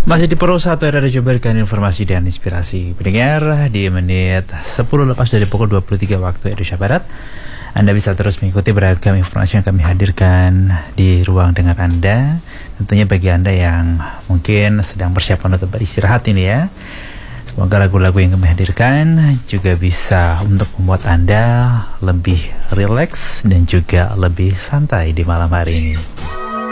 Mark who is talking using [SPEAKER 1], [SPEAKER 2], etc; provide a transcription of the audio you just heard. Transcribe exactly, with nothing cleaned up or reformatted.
[SPEAKER 1] Masih di Pro satu R R J berikan informasi dan inspirasi pendengar di menit sepuluh lepas dari pukul dua puluh tiga waktu Indonesia Barat. Anda bisa terus mengikuti beragam informasi yang kami hadirkan di ruang dengar Anda. Tentunya bagi Anda yang mungkin sedang persiapan untuk beristirahat ini ya, semoga lagu-lagu yang kami hadirkan juga bisa untuk membuat Anda lebih rileks dan juga lebih santai di malam hari ini.